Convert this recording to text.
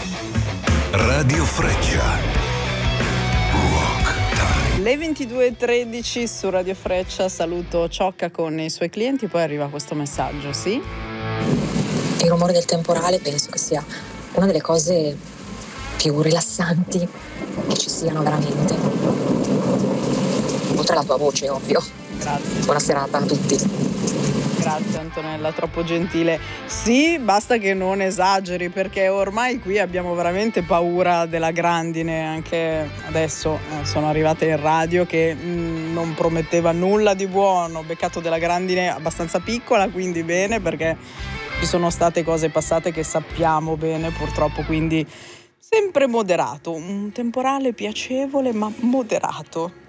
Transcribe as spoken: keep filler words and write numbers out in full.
Radio Freccia. Rock Time. Le ventidue e tredici su Radio Freccia, saluto Ciocca con i suoi clienti, poi arriva questo messaggio, sì? Il rumore del temporale penso che sia una delle cose più rilassanti che ci siano veramente. Oltre alla tua voce, ovvio. Grazie. Buona serata a tutti. Grazie Antonella, troppo gentile. Sì, basta che non esageri, perché ormai qui abbiamo veramente paura della grandine. Anche adesso eh, sono arrivate in radio che mh, non prometteva nulla di buono. Ho beccato della grandine abbastanza piccola, quindi bene, perché ci sono state cose passate che sappiamo bene purtroppo, quindi sempre moderato, un temporale piacevole ma moderato.